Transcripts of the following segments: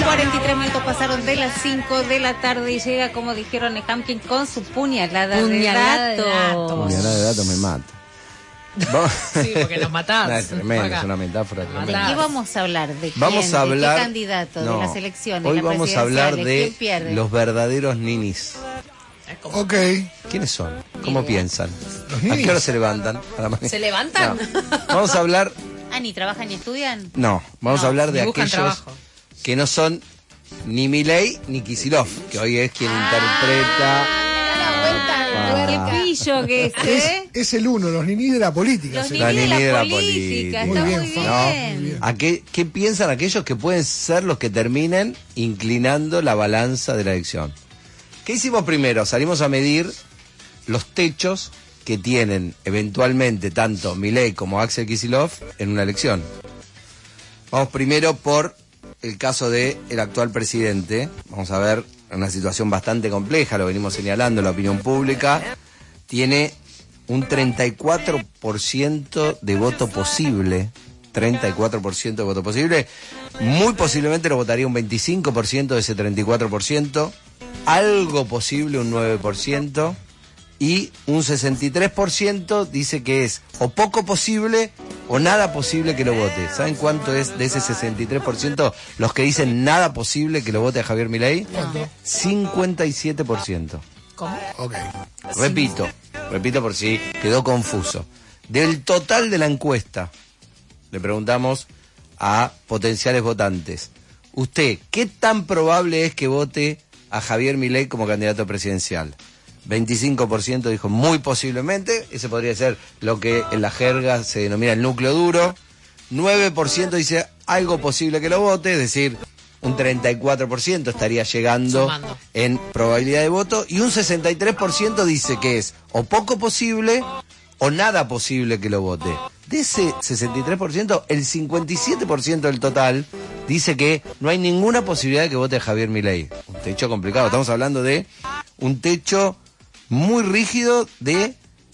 43 minutos pasaron de las 5 de la tarde y llega, como dijeron en Hamkin, con su puñalada de datos. Puñalada de datos me mata. Sí, porque nos matás. No, es tremendo, es una metáfora tremenda. ¿De qué vamos a hablar? ¿De quién? Vamos a hablar, ¿De qué candidato? no, ¿De las elecciones? Hoy la vamos a hablar de los verdaderos ninis. Ok. ¿Quiénes son? ¿Cómo piensan? Los ¿A ninis. qué hora se levantan? ¿Se levantan? No. Vamos a hablar... ¿Ni trabajan ni estudian? No, vamos a hablar de buscan aquellos trabajo. que no son ni Milei ni Kicillof, que hoy es quien interpreta... ¡Qué pillo que Es el uno, los ninis de la política. Los sí. ninis ninis de la política, Muy está bien, muy Fran, bien. muy bien. ¿A qué piensan aquellos que pueden ser los que terminen inclinando la balanza de la elección? ¿Qué hicimos primero? Salimos a medir los techos que tienen eventualmente tanto Milei como Axel Kicillof en una elección. Vamos primero por el caso del actual presidente. Vamos a ver una situación bastante compleja, lo venimos señalando, la opinión pública tiene un 34% de voto posible. 34% de voto posible. Muy posiblemente lo votaría un 25% de ese 34%. Algo posible un 9%. Y un 63% dice que es o poco posible o nada posible que lo vote. ¿Saben cuánto es de ese 63% los que dicen nada posible que lo vote a Javier Milei? No. 57%. ¿Cómo? Ok. Repito por si quedó confuso. Del total de la encuesta, le preguntamos a potenciales votantes, ¿usted qué tan probable es que vote a Javier Milei como candidato presidencial? 25% dijo muy posiblemente, ese podría ser lo que en la jerga se denomina el núcleo duro. 9% dice algo posible que lo vote, es decir, un 34% estaría llegando Sumando. en probabilidad de voto, y un 63% dice que es o poco posible o nada posible que lo vote. De ese 63%, el 57% del total dice que no hay ninguna posibilidad de que vote a Javier Milei. Un techo complicado, estamos hablando de un techo muy rígido de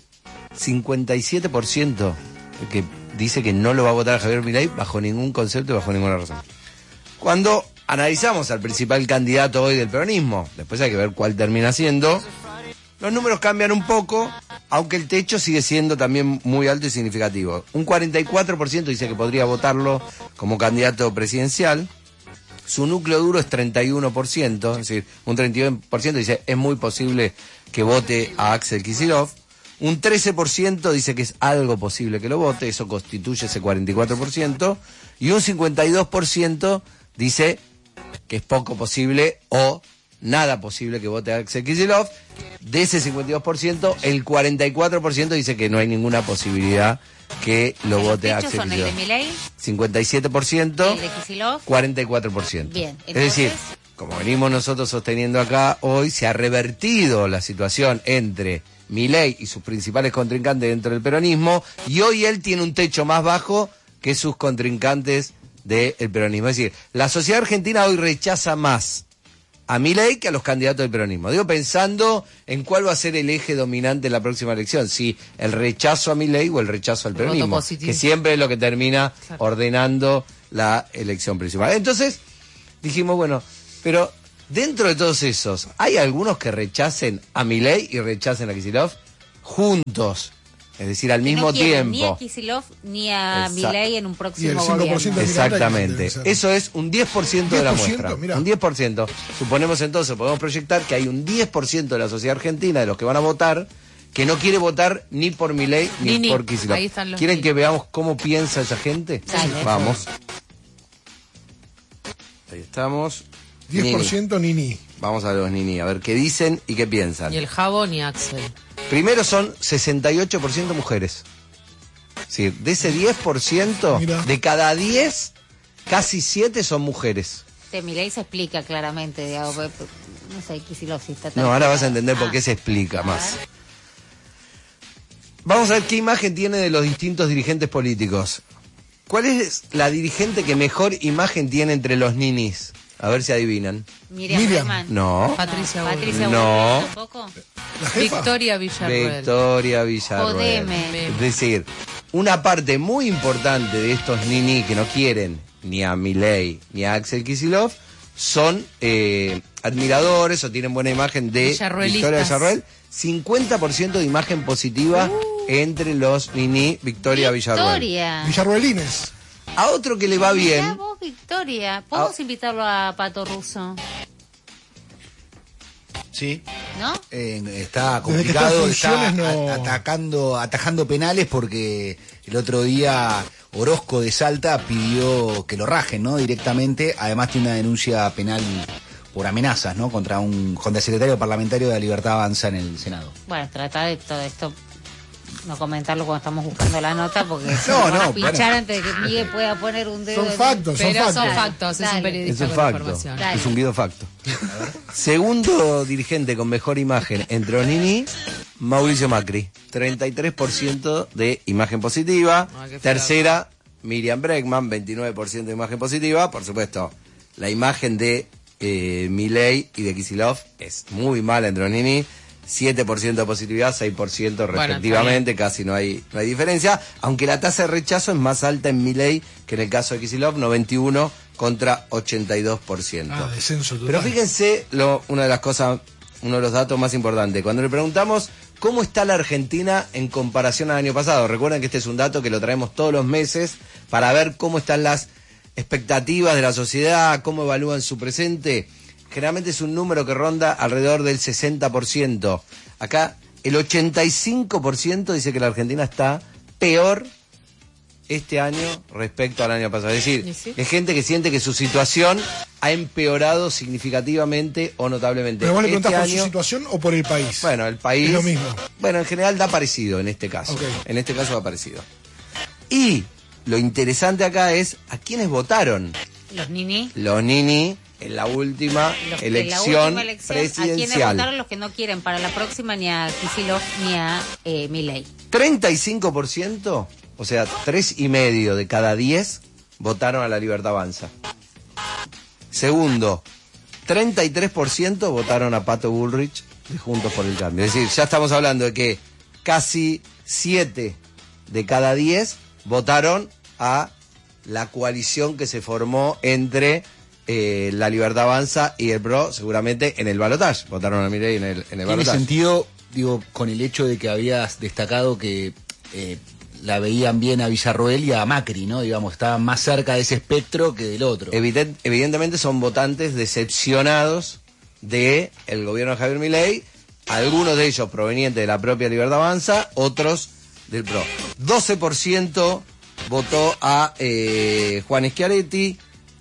57% que dice que no lo va a votar a Javier Milei bajo ningún concepto y bajo ninguna razón. Cuando analizamos al principal candidato hoy del peronismo, después hay que ver cuál termina siendo, los números cambian un poco, aunque el techo sigue siendo también muy alto y significativo. Un 44% dice que podría votarlo como candidato presidencial. Su núcleo duro es 31%, es decir, un 31% dice es muy posible que vote a Axel Kicillof. Un 13% dice que es algo posible que lo vote, eso constituye ese 44%. Y un 52% dice que es poco posible o nada posible que vote a Axel Kicillof. De ese 52%, el 44% dice que no hay ninguna posibilidad que lo vote a ¿Los Axel techos son el de Kicillof. Milei? 57%. ¿El de Kicillof? 44%. Bien, es decir, como venimos nosotros sosteniendo acá hoy, se ha revertido la situación entre Milei y sus principales contrincantes dentro del peronismo, y hoy él tiene un techo más bajo que sus contrincantes del peronismo. Es decir, la sociedad argentina hoy rechaza más a Milei que a los candidatos del peronismo. Digo, pensando en cuál va a ser el eje dominante en la próxima elección, si el rechazo a Milei o el rechazo al El voto peronismo, positivo. que siempre es lo que termina Claro. ordenando la elección principal. Entonces, dijimos, bueno, pero dentro de todos esos, ¿hay algunos que rechacen a Milei y rechacen a Kicillof juntos? Es decir, al Que mismo no quieren tiempo. ni a Kicillof ni a Exacto. Milei en un Y el próximo 5% gobierno. de militares Exactamente. debe ser. Eso es un 10% de la 10%, muestra. mirá. Un 10%. Suponemos entonces, podemos proyectar que hay un 10% de la sociedad argentina, de los que van a votar, que no quiere votar ni por Milei ni Ni. por Kicillof. Ahí están los ¿Quieren ni. que veamos cómo piensa esa gente? Dale. Vamos. Ahí estamos. 10% Nini. Vamos a los Nini, a ver qué dicen y qué piensan. Ni el Jabo ni Axel. Primero son 68% mujeres. Sí, de ese 10%, Mira. de cada 10, casi 7 son mujeres. De Milei se explica claramente. Digamos, no sé, Kicillof si está tan No, ahora vas a pegado. entender por qué se explica más. Vamos a ver qué imagen tiene de los distintos dirigentes políticos. ¿Cuál es la dirigente que mejor imagen tiene entre los ninis? A ver si adivinan. Miriam Miriam. Bregman. No. Patricia Bullrich. Patricia No. Bullrich tampoco. La jefa. Victoria Villarruel. Victoria Villarruel. Jodeme. Es decir, una parte muy importante de estos nini que no quieren ni a Milei ni a Axel Kicillof son admiradores o tienen buena imagen de Victoria Villarroel. 50% de imagen positiva entre los Nini Victoria Villarroel. Villarroelines. A otro que le va bien. Mirá vos, Victoria. ¿Podemos invitarlo a Pato Russo? Sí. ¿No? Está complicado, está atajando penales porque el otro día Orozco de Salta pidió que lo rajen, ¿no? Directamente. Además tiene una denuncia penal por amenazas, ¿no? Contra el secretario parlamentario de la Libertad Avanza en el Senado. Bueno, trata de todo esto, no comentarlo cuando estamos buscando la nota, porque no, pinchar antes de que Miguel pueda poner un dedo. Son factos, Pero son factos, es un periodista Es un con facto, información. Dale. es un guido facto. Segundo dirigente con mejor imagen entre los Nini, Mauricio Macri. 33% de imagen positiva. qué Tercera, Miriam Bregman, 29% de imagen positiva. Por supuesto, la imagen de Milei y de Kicillof es muy mala entre los Nini. 7% de positividad, 6% respectivamente, casi no hay diferencia, aunque la tasa de rechazo es más alta en Milei que en el caso de Kicillof, 91 contra 82%. Descenso total. Pero fíjense uno de los datos más importantes. Cuando le preguntamos cómo está la Argentina en comparación al año pasado, recuerden que este es un dato que lo traemos todos los meses para ver cómo están las expectativas de la sociedad, cómo evalúan su presente. Generalmente es un número que ronda alrededor del 60%. Acá el 85% dice que la Argentina está peor este año respecto al año pasado. Es decir, ¿Sí? es gente que siente que su situación ha empeorado significativamente o notablemente. ¿Pero vos le preguntás Este por su año, situación o por el país? bueno, el país... Es lo mismo. Bueno, en general da parecido en este caso. Okay. En este caso da parecido. Y lo interesante acá es a quiénes votaron. Los Nini. Los Nini en la última elección ¿A quiénes presidencial. votaron los que no quieren para la próxima ni a Kicillof ni a Milei? 35%, o sea, 3,5 de cada 10 votaron a la Libertad Avanza. Segundo, 33% votaron a Pato Bullrich de Juntos por el Cambio. Es decir, ya estamos hablando de que casi 7 de cada 10 votaron a la coalición que se formó entre la Libertad Avanza y el PRO, seguramente en el balotaje. Votaron a Milei en el Tiene balotaje. sentido, digo, con el hecho de que habías destacado que la veían bien a Villarroel y a Macri, ¿no? Digamos, estaban más cerca de ese espectro que del otro. Evidentemente son votantes decepcionados del gobierno de Javier Milei, algunos de ellos provenientes de la propia Libertad Avanza, otros del PRO. 12% votó a Juan Schiaretti,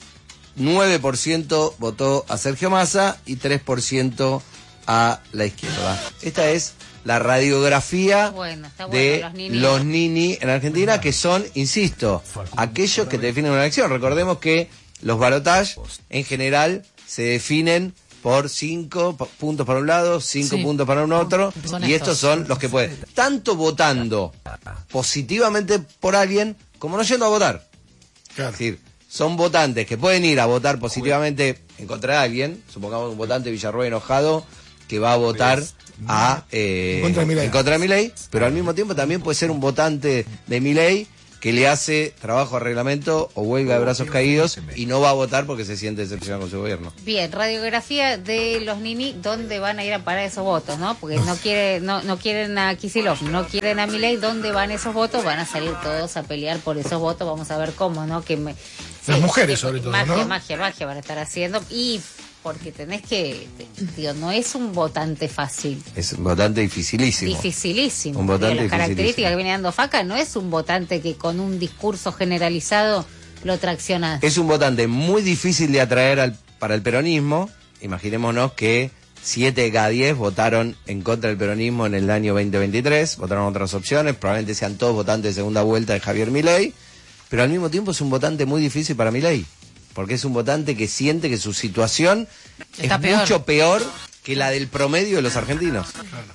9% votó a Sergio Massa y 3% a la izquierda. Esta es la radiografía de los Nini en Argentina, que son, insisto, aquellos que te definen una elección. Recordemos que los balotajes en general se definen por 5 puntos para un lado, 5 puntos para un otro, y estos son los que pueden, tanto votando positivamente por alguien como no yendo a votar. Claro. Es decir, son votantes que pueden ir a votar positivamente en contra de alguien, supongamos un votante de Villarroel enojado que va a votar en contra de Milei, pero al mismo tiempo también puede ser un votante de Milei que le hace trabajo a reglamento o huelga de brazos caídos y no va a votar porque se siente decepcionado con su gobierno. Bien, radiografía de los Nini, ¿dónde van a ir a parar esos votos, no? Porque no quieren a Kicillof, no quieren a Milei, ¿dónde van esos votos? Van a salir todos a pelear por esos votos, vamos a ver cómo, ¿no? Las mujeres sobre todo, ¿no? Magia van a estar haciendo y porque tenés que, no es un votante fácil. Es un votante dificilísimo. Dificilísimo. Un votante las características dificilísimo. que viene dando Faca no es un votante que con un discurso generalizado lo tracciona. Es un votante muy difícil de atraer para el peronismo. Imaginémonos que 7 de cada 10 votaron en contra del peronismo en el año 2023, votaron otras opciones, probablemente sean todos votantes de segunda vuelta de Javier Milei, pero al mismo tiempo es un votante muy difícil para Milei. Porque es un votante que siente que su situación es mucho peor que la del promedio de los argentinos.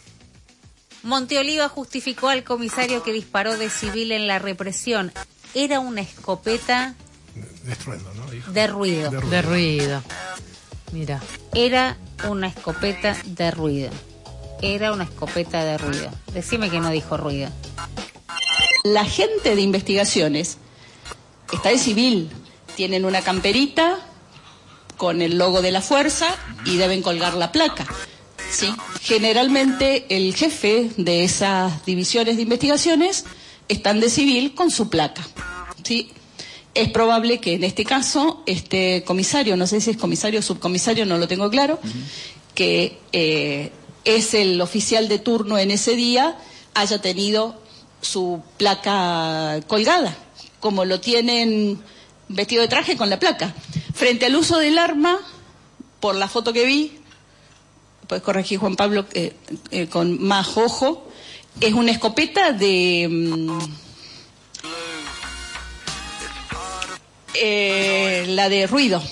Monteoliva justificó al comisario que disparó de civil en la represión. Era una escopeta de estruendo, ¿no? De ruido. De ruido. Mira. Era una escopeta de ruido. Era una escopeta de ruido. Decime que no dijo ruido. La gente de investigaciones está de civil. Tienen una camperita con el logo de la fuerza y deben colgar la placa. ¿Sí? Generalmente el jefe de esas divisiones de investigaciones están de civil con su placa. ¿Sí? Es probable que en este caso este comisario, no sé si es comisario o subcomisario, no lo tengo claro, que es el oficial de turno en ese día, haya tenido su placa colgada, como lo tienen vestido de traje con la placa. Frente al uso del arma, por la foto que vi, puedes corregir Juan Pablo con más ojo, es una escopeta de la de ruido,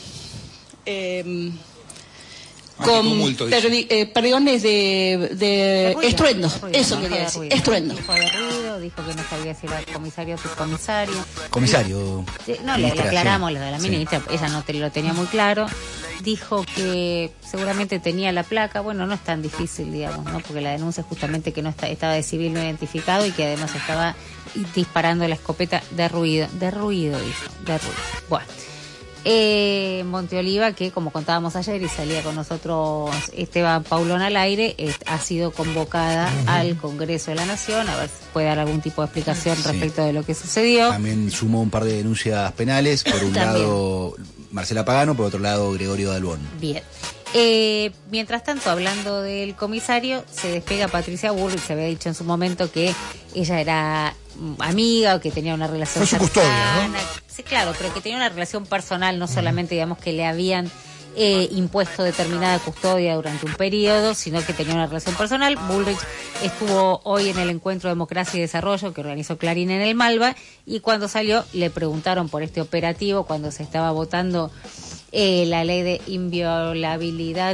con perdigones de estruendo, eso quería decir, estruendo. Dijo de ruido, dijo que no sabía si era comisario o subcomisario. Comisario. No, le aclaramos lo de la ministra, ella no lo tenía muy claro. Dijo que seguramente tenía la placa, bueno, no es tan difícil, digamos, ¿no? Porque la denuncia es justamente que no estaba de civil no identificado y que además estaba disparando la escopeta de ruido, dijo. Bueno. Monteoliva, que como contábamos ayer y salía con nosotros Esteban Paulón al aire, ha sido convocada al Congreso de la Nación, a ver si puede dar algún tipo de explicación respecto de lo que sucedió. También sumó un par de denuncias penales, por un lado Marcela Pagano, por otro lado Gregorio Dalbón. Bien. Mientras tanto, hablando del comisario, se despega Patricia Bullrich. Se había dicho en su momento que ella era amiga o que tenía una relación fue su custodia, ¿no? Sí, claro, pero que tenía una relación personal, no solamente, digamos, que le habían impuesto determinada custodia durante un periodo, sino que tenía una relación personal. Bullrich estuvo hoy en el encuentro Democracia y Desarrollo que organizó Clarín en el Malva, y cuando salió le preguntaron por este operativo cuando se estaba votando la ley de inviolabilidad.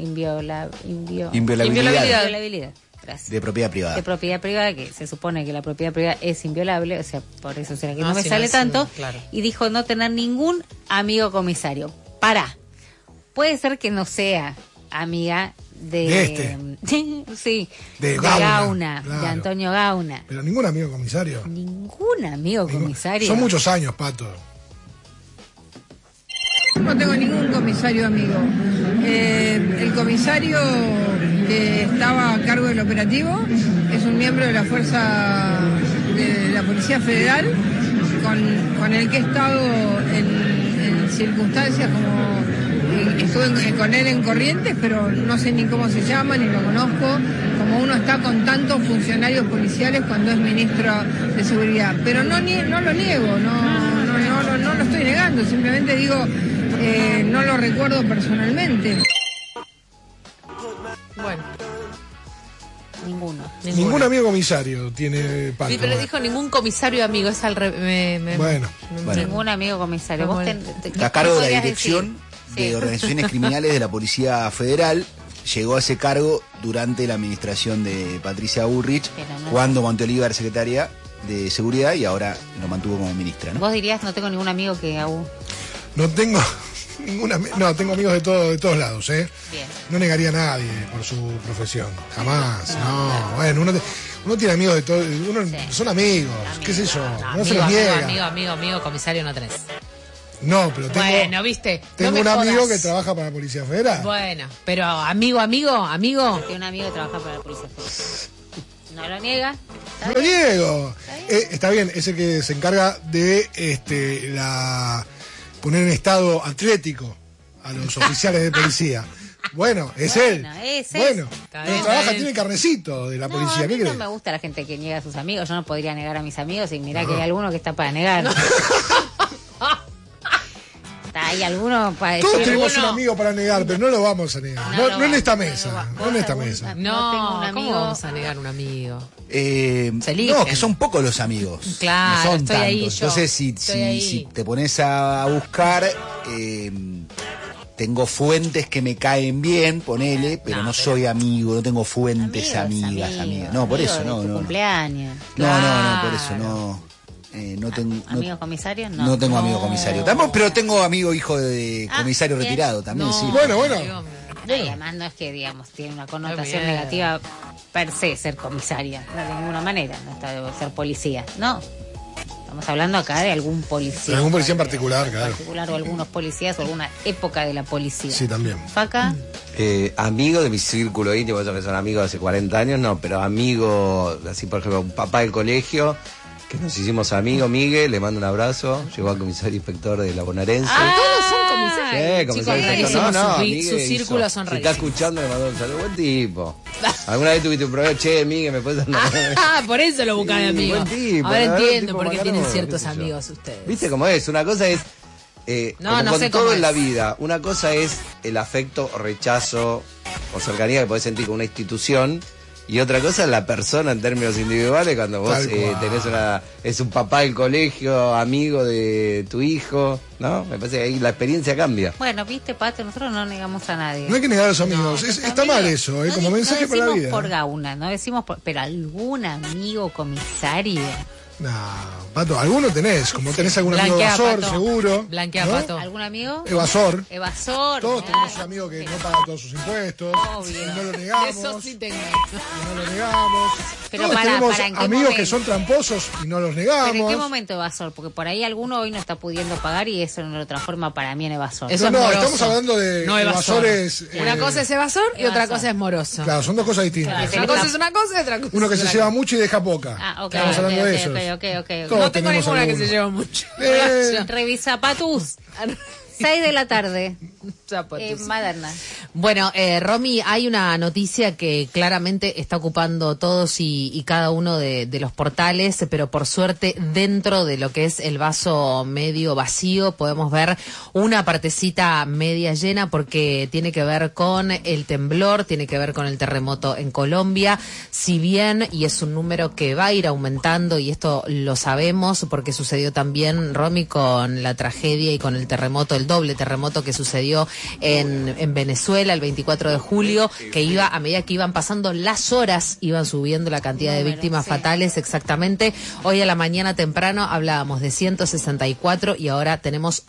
Gracias. De propiedad privada. De propiedad privada, que se supone que la propiedad privada es inviolable, o sea, por eso será que no me sale tanto. Claro. Y dijo no tener ningún amigo comisario. Puede ser que no sea amiga de sí, de Gauna, claro, de Antonio Gauna. Pero ningún amigo comisario. Ningún amigo comisario. Son muchos años, Pato. No tengo ningún comisario amigo. El comisario que estaba a cargo del operativo es un miembro de la fuerza de la Policía Federal con el que he estado en circunstancias como estuve con él en Corrientes, pero no sé ni cómo se llama, ni lo conozco, como uno está con tantos funcionarios policiales cuando es ministro de Seguridad. Pero no lo niego, no lo estoy negando, simplemente digo, no lo recuerdo personalmente. Bueno. Ninguno. Ningún amigo comisario tiene Pato. Sí, pero dijo ningún comisario amigo, es al Bueno. Ningún amigo comisario. ¿Vos a cargo de la dirección de organizaciones criminales de la Policía Federal, llegó a ese cargo durante la administración de Patricia Bullrich, cuando Monteoliva era secretaria de Seguridad y ahora lo mantuvo como ministra, ¿no? Vos dirías, no tengo ningún amigo que aún... No tengo tengo amigos de todos lados, ¿eh? Bien. No negaría a nadie por su profesión, jamás, no. Bueno, uno tiene amigos de todos, son amigos, qué sé yo, no se los niega. Amigo, comisario no tenés. No, pero tengo... Bueno, ¿viste? Tengo un amigo que trabaja para la Policía Federal. Bueno, pero amigo. Tiene un amigo que trabaja para la Policía Federal. No lo niega. No lo niego. Está bien, es el que se encarga de poner en estado atlético a los oficiales de policía. Bueno, es él. Bueno, pero trabaja, tiene carnecito de la policía. ¿Qué crees? No me gusta la gente que niega a sus amigos. Yo no podría negar a mis amigos y mirá que hay alguno que está para negar. Hay alguno para decir. Todos tenemos un amigo para negar, pero no lo vamos a negar. No en esta mesa. No en esta mesa. No, ¿cómo vamos a negar un amigo? No, que son pocos los amigos. Claro, no son estoy tantos. ahí yo. Entonces, si te pones a buscar, tengo fuentes que me caen bien, ponele, pero no soy amigo, no tengo fuentes amigas. No, por eso no. Cumpleaños. No, por eso no. No tengo ¿Amigos comisarios? No tengo amigo comisario. Tampoco, pero tengo amigo hijo de comisario retirado también, sí. Bueno. No, y además no es que, digamos, tiene una connotación negativa per se ser comisaria. No, de ninguna manera. No está de ser policía. No. Estamos hablando acá de algún policía. De algún policía en particular, claro. O algunos policías o alguna época de la policía. Sí, también. Faca. Amigo de mi círculo íntimo, esos que son amigos de hace 40 años, no, pero amigo, así por ejemplo, un papá del colegio, que nos hicimos amigos, Miguel, le mando un abrazo, llegó a comisario inspector de la Bonaerense. Todos son comisarios. Sí, comisario Chicos, inspector. sus círculos son Si rarísimos. está escuchando, le mando un saludo, buen tipo. ¿Alguna vez tuviste un problema? Che, Miguel, ¿me puedes dar Por eso lo buscan de amigo. buen tipo, Ahora la verdad, entiendo tipo por qué bacano, tienen ciertos qué sé yo. amigos ustedes. ¿Viste cómo es? Una cosa es... como no con sé todo cómo en la es. vida, una cosa es el afecto, rechazo o cercanía que podés sentir con una institución, y otra cosa es la persona en términos individuales, cuando vos tenés es un papá del colegio, amigo de tu hijo, ¿no? Me parece que ahí la experiencia cambia. Bueno, viste, Pato, nosotros no negamos a nadie. No hay que negar a los amigos. Está mal eso, como mensaje para la vida. No decimos por gauna, no decimos pero algún amigo comisario. No, Pato, alguno tenés, como tenés algún amigo Blanquea, evasor, Pato. seguro. Blanquea, ¿no? Pato. ¿Algún amigo? Evasor. Evasor. Todos tenemos un amigo que no paga todos sus impuestos. Obvio. Y no lo negamos. Eso sí tengo. Y no lo negamos. Pero Todos tenemos ¿en qué amigos que momento? son tramposos y no los negamos. ¿Pero en qué momento evasor? Porque por ahí alguno hoy no está pudiendo pagar y eso no lo transforma para mí en evasor. Eso No, es moroso. estamos hablando de No evasor. evasores. Una cosa es evasor y otra cosa es moroso. Claro, son dos cosas distintas. Una cosa es una cosa y otra cosa Uno que es se otra lleva cosa. mucho y deja poca. Ah, ok. Estamos hablando de esos. Ok. Todos No tengo tenemos ninguna que alguno. se lleva mucho. Revisa Patus. 6 de la tarde. Maderna. Bueno, Romy, hay una noticia que claramente está ocupando todos y cada uno de los portales, pero por suerte dentro de lo que es el vaso medio vacío podemos ver una partecita media llena, porque tiene que ver con el temblor, tiene que ver con el terremoto en Colombia. Si bien, y es un número que va a ir aumentando, y esto lo sabemos porque sucedió también, Romy, con la tragedia y con el terremoto, el doble terremoto que sucedió en Venezuela el 24 de julio, que a medida que iban pasando las horas, iban subiendo la cantidad de víctimas fatales. Exactamente. Hoy a la mañana temprano hablábamos de 164 y ahora tenemos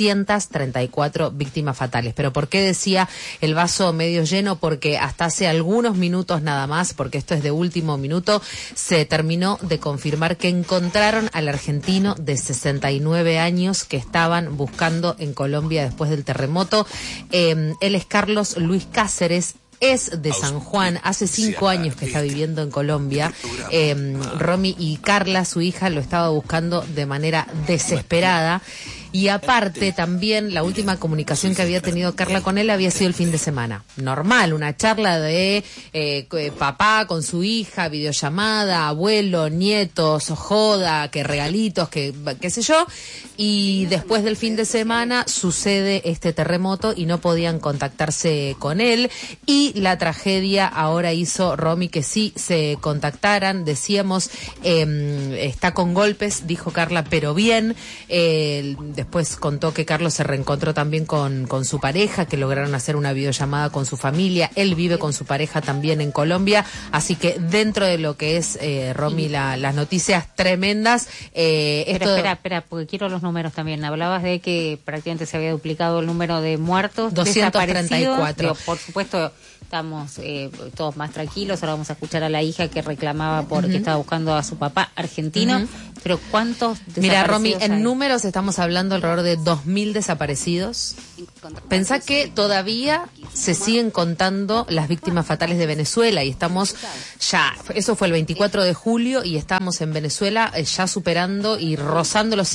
234 víctimas fatales. ¿Pero por qué decía el vaso medio lleno? Porque hasta hace algunos minutos nada más, porque esto es de último minuto, se terminó de confirmar que encontraron al argentino de 69 años que estaban buscando en Colombia después del terremoto. Él es Carlos Luis Cáceres. Es de San Juan, hace 5 años que está viviendo en Colombia. Romy, y Carla, su hija, lo estaba buscando de manera desesperada. Y aparte también la última comunicación que había tenido Carla con él había sido el fin de semana. Normal, una charla de papá con su hija, videollamada, abuelo, nietos, joda, que regalitos, que qué sé yo. Y después del fin de semana sucede este terremoto y no podían contactarse con él. Y la tragedia ahora hizo, Romy, que sí se contactaran. Decíamos, está con golpes, dijo Carla, pero bien. Después contó que Carlos se reencontró también con su pareja, que lograron hacer una videollamada con su familia. Él vive con su pareja también en Colombia. Así que dentro de lo que es, Romy, las noticias tremendas. Pero espera, porque quiero los números también. Hablabas de que prácticamente se había duplicado el número de muertos. 234. Digo, por supuesto, estamos todos más tranquilos. Ahora vamos a escuchar a la hija que reclamaba porque estaba buscando a su papá argentino. Pero ¿cuántos desaparecidos? Mira, Romy, en hay? números estamos hablando alrededor de 2.000 desaparecidos. Pensá que todavía se siguen contando las víctimas fatales de Venezuela y estamos ya, eso fue el 24 de julio y estábamos en Venezuela ya superando y rozando los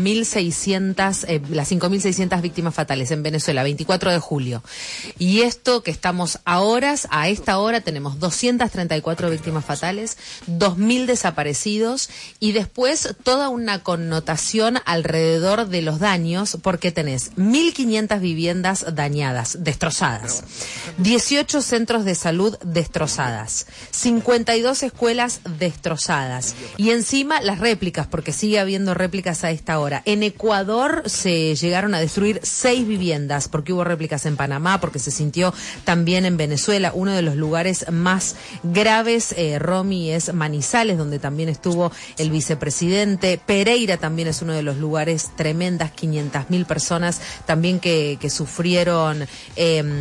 5.600, las 5.600 víctimas fatales en Venezuela, 24 de julio. Y esto que estamos a esta hora tenemos 234 víctimas fatales, 2.000 desaparecidos y después toda una connotación alrededor de los daños, porque tenés 1.500 viviendas dañadas, destrozadas, 18 centros de salud destrozadas, 52 escuelas destrozadas y encima las réplicas, porque sigue habiendo réplicas a esta hora. En Ecuador se llegaron a destruir 6 viviendas, porque hubo réplicas en Panamá, porque se sintió también en Venezuela. Uno de los lugares más graves, Romy, es Manizales, donde también estuvo el vicepresidente. Pereira también es uno de los lugares tremendas, 500.000 personas también que sufrieron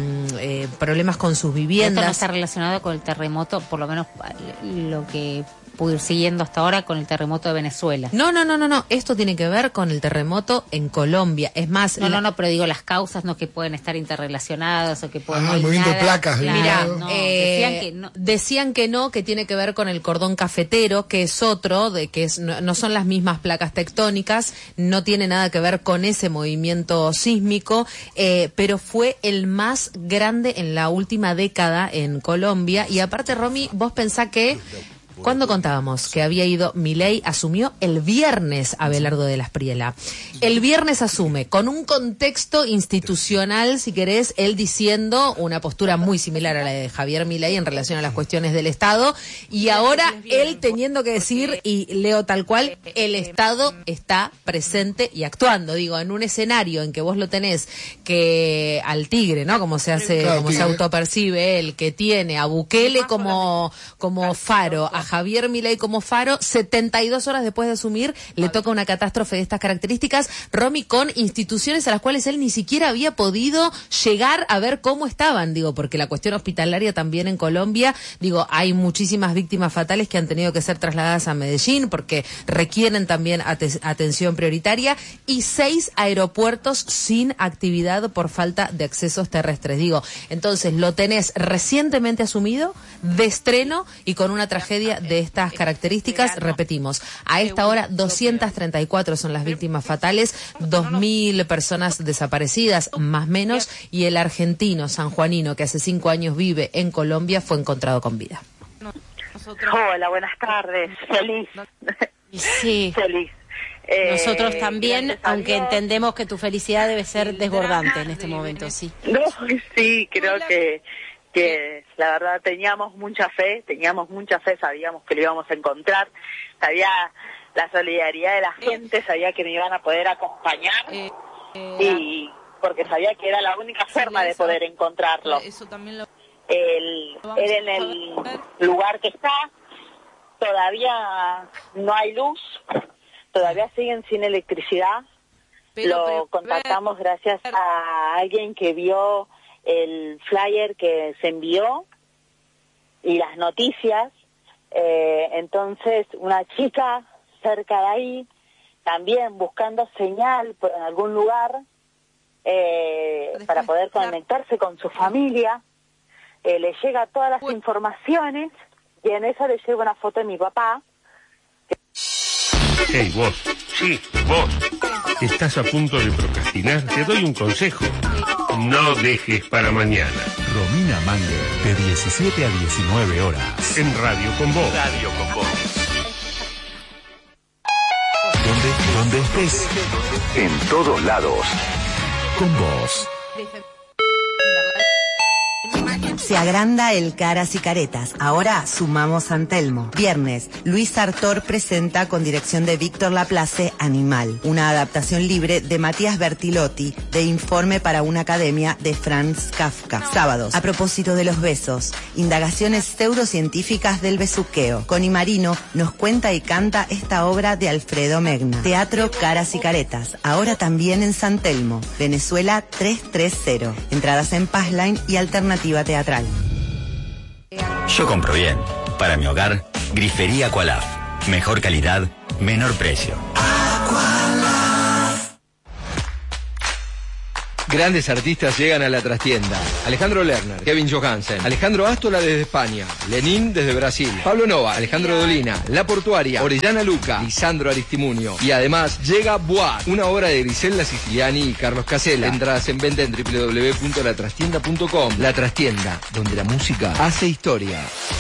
problemas con sus viviendas. Esto no está relacionado con el terremoto, por lo menos lo que siguiendo hasta ahora con el terremoto de Venezuela. No. Esto tiene que ver con el terremoto en Colombia. Es más... No, pero digo las causas, no que pueden estar interrelacionadas o que pueden... el movimiento de placas. Mira, decían que no, que tiene que ver con el cordón cafetero, que es otro, no son las mismas placas tectónicas, no tiene nada que ver con ese movimiento sísmico, pero fue el más grande en la última década en Colombia. Y aparte, Romy, vos pensás que... ¿Cuándo contábamos que había ido Milei? Asumió el viernes Abelardo de la Espriella. El viernes asume, con un contexto institucional, si querés, él diciendo una postura muy similar a la de Javier Milei en relación a las cuestiones del Estado, y ahora él teniendo que decir, y leo tal cual, el Estado está presente y actuando. Digo, en un escenario en que vos lo tenés que al tigre, ¿no? Como se hace, como se autopercibe él, que tiene a Bukele como faro, a Javier Milei como faro, 72 horas después de asumir, le toca una catástrofe de estas características, Romy, con instituciones a las cuales él ni siquiera había podido llegar a ver cómo estaban, digo, porque la cuestión hospitalaria también en Colombia, digo, hay muchísimas víctimas fatales que han tenido que ser trasladadas a Medellín porque requieren también atención prioritaria, y 6 aeropuertos sin actividad por falta de accesos terrestres. Digo, entonces lo tenés recientemente asumido, de estreno y con una tragedia de estas características. Repetimos, a esta hora 234 son las víctimas fatales, 2.000 personas desaparecidas, más o menos, y el argentino sanjuanino que hace 5 años vive en Colombia fue encontrado con vida. Hola, buenas tardes. Feliz. Sí. Feliz. Nosotros también, aunque entendemos que tu felicidad debe ser desbordante en este momento, sí. No, sí, creo que la verdad teníamos mucha fe, sabíamos que lo íbamos a encontrar, sabía la solidaridad de la gente, sabía que me iban a poder acompañar, y porque sabía que era la única forma de poder encontrarlo. Él en el lugar que está, todavía no hay luz, todavía siguen sin electricidad. Lo contactamos gracias a alguien que vio el flyer que se envió y las noticias, entonces una chica cerca de ahí, también buscando señal en algún lugar para poder conectarse con su familia, le llega todas las informaciones y en eso le llega una foto de mi papá. Hey, vos. Sí, vos. ¿Estás a punto de procrastinar? Te doy un consejo. No dejes para mañana. Romina Manger, de 17 a 19 horas. En Radio con Vos. Radio con Vos. ¿Dónde estés? En todos lados. Con vos. Se agranda el Caras y Caretas. Ahora sumamos San Telmo. Viernes, Luis Sartor presenta con dirección de Víctor Laplace Animal, una adaptación libre de Matías Bertilotti de Informe para una Academia de Franz Kafka. Sábados, a propósito de los besos, indagaciones pseudocientíficas del besuqueo. Connie Marino nos cuenta y canta esta obra de Alfredo Megna. Teatro Caras y Caretas, ahora también en San Telmo, Venezuela 330. Entradas en Passline y Alternativa Teatral. Yo compro bien. Para mi hogar, Grifería Aqualaf. Mejor calidad, menor precio. Grandes artistas llegan a la trastienda. Alejandro Lerner, Kevin Johansen, Alejandro Astola desde España, Lenín desde Brasil, Pablo Nova, Alejandro Dolina, La Portuaria, Orellana Luca, Lisandro Aristimunio. Y además llega Boat, una obra de Griselda Siciliani y Carlos Casella. Entradas en venta en www.latrastienda.com. La Trastienda, donde la música hace historia.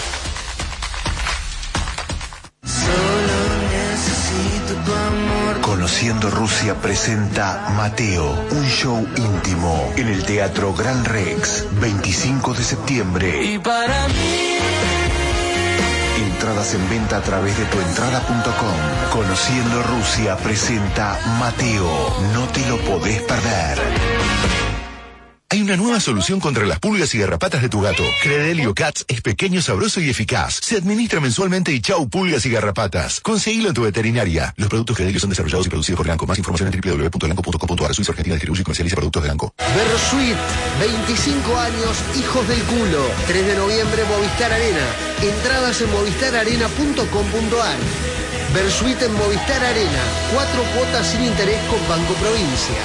Conociendo Rusia presenta Mateo, un show íntimo en el Teatro Gran Rex, 25 de septiembre. Y para mí. Entradas en venta a través de tuentrada.com. Conociendo Rusia presenta Mateo, no te lo podés perder. Hay una nueva solución contra las pulgas y garrapatas de tu gato. Credelio Cats es pequeño, sabroso y eficaz. Se administra mensualmente y chau pulgas y garrapatas. Conseguilo en tu veterinaria. Los productos Credelio son desarrollados y producidos por Elanco. Más información en www.elanco.com.ar. Suiza Argentina distribuye y comercializa productos de Elanco. Versuit, 25 años, hijos del culo. 3 de noviembre, Movistar Arena. Entradas en movistararena.com.ar. Versuit en Movistar Arena. 4 cuotas sin interés con Banco Provincia.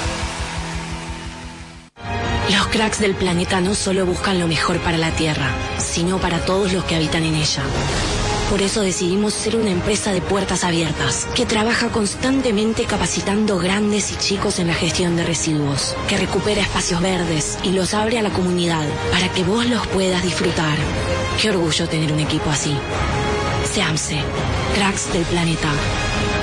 Los cracks del planeta no solo buscan lo mejor para la Tierra, sino para todos los que habitan en ella. Por eso decidimos ser una empresa de puertas abiertas, que trabaja constantemente capacitando grandes y chicos en la gestión de residuos, que recupera espacios verdes y los abre a la comunidad para que vos los puedas disfrutar. Qué orgullo tener un equipo así. SEAMSE, cracks del planeta.